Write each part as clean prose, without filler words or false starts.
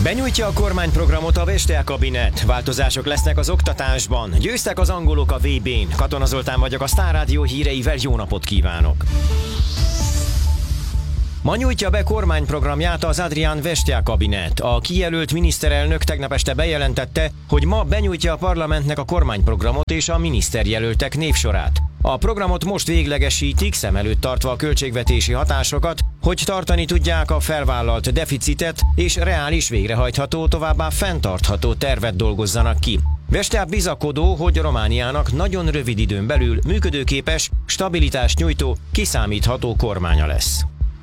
Benyújtja a kormányprogramot a Veste kabinet. Változások lesznek az oktatásban. Győztek az angolok a VB-n. Katona Zoltán vagyok, a Sztár Rádió híreivel jó napot kívánok! Ma nyújtja be kormányprogramját az Adrián Veste kabinet. A kijelölt miniszterelnök tegnap este bejelentette, hogy ma benyújtja a parlamentnek a kormányprogramot és a miniszterjelöltek névsorát. A programot most véglegesítik, szem előtt tartva a költségvetési hatásokat, hogy tartani tudják a felvállalt deficitet és reális végrehajtható, továbbá fenntartható tervet dolgozzanak ki. Veste bizakodó, hogy Romániának nagyon rövid időn belül működőképes, stabilitást nyújtó, kiszámítható kormánya lesz.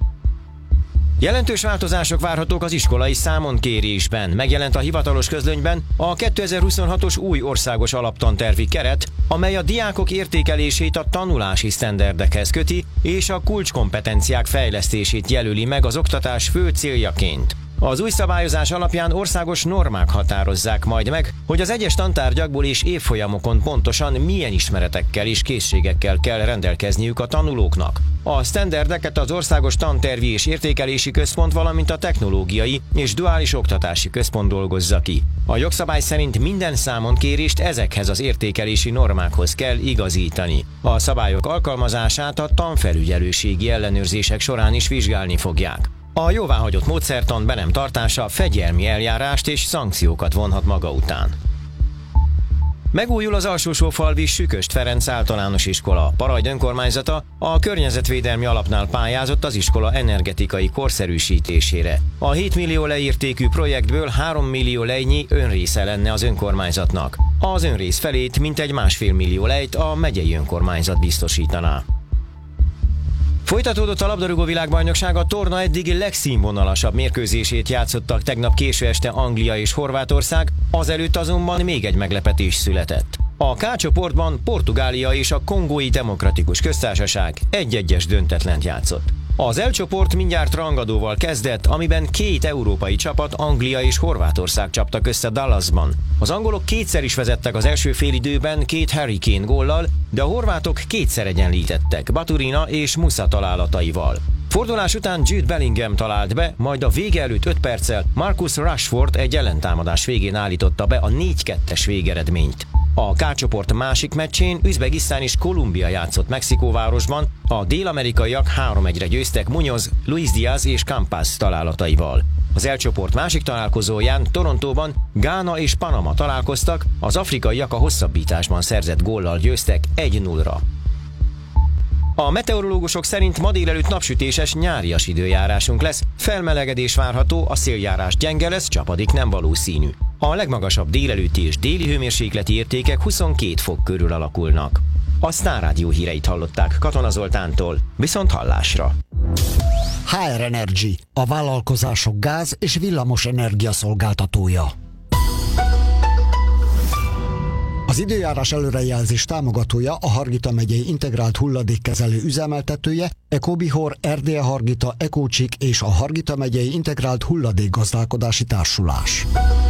Jelentős változások várhatók az iskolai számonkérésben. Megjelent a hivatalos közlönyben a 2026-os új országos alaptantervi keret, amely a diákok értékelését a tanulási sztenderdekhez köti, és a kulcskompetenciák fejlesztését jelöli meg az oktatás fő céljaként. Az új szabályozás alapján országos normák határozzák majd meg, hogy az egyes tantárgyakból és évfolyamokon pontosan milyen ismeretekkel és készségekkel kell rendelkezniük a tanulóknak. A sztenderdeket az Országos Tantervi és Értékelési Központ, valamint a Technológiai és Duális Oktatási Központ dolgozza ki. A jogszabály szerint minden számonkérést ezekhez az értékelési normákhoz kell igazítani. A szabályok alkalmazását a tanfelügyelőségi ellenőrzések során is vizsgálni fogják. A jóváhagyott módszertan be nem tartása fegyelmi eljárást és szankciókat vonhat maga után. Megújul az Alsósófalvi Süköst Ferenc általános iskola. Parajd önkormányzata a környezetvédelmi alapnál pályázott az iskola energetikai korszerűsítésére. A 7 millió leértékű projektből 3 millió lejnyi önrésze lenne az önkormányzatnak. Az önrész felét mintegy 1,5 millió lejt a megyei önkormányzat biztosítaná. Folytatódott a labdarúgó világbajnokság, a torna eddigi legszínvonalasabb mérkőzését játszottak tegnap késő este Anglia és Horvátország, azelőtt azonban még egy meglepetés született. A K csoportban Portugália és a Kongói Demokratikus Köztársaság 1-1-es döntetlent játszott. Az L csoport mindjárt rangadóval kezdett, amiben két európai csapat, Anglia és Horvátország csaptak össze Dallasban. Az angolok kétszer is vezettek az első félidőben 2 Harry Kane góllal, de a horvátok kétszer egyenlítettek Baturina és Musa találataival. Fordulás után Jude Bellingham talált be, majd a vége előtt 5 perccel Marcus Rashford egy ellentámadás végén állította be a 4-2-es végeredményt. A K csoport másik meccsén Üzbegisztán és Kolumbia játszott Mexikóvárosban, a dél-amerikaiak 3-1-re győztek Muñoz, Luis Diaz és Campas találataival. Az L csoport másik találkozóján Torontóban Gána és Panama találkoztak, az afrikaiak a hosszabbításban szerzett góllal győztek 1-0-ra. A meteorológusok szerint ma délelőtt napsütéses nyárias időjárásunk lesz, felmelegedés várható, a széljárás gyenge lesz, csapadék nem valószínű. A legmagasabb délelőtti és déli hőmérsékleti értékek 22 fok körül alakulnak. A Sztár Rádió híreit hallották Katona Zoltántól, viszont hallásra. HR Energy, a vállalkozások gáz- és villamos energia szolgáltatója. Az időjárás előrejelzés támogatója a Hargita megyei integrált hulladékkezelő üzemeltetője, Ecobihor, Erdélye Hargita, Ecócsik és a Hargita megyei integrált hulladékgazdálkodási társulás.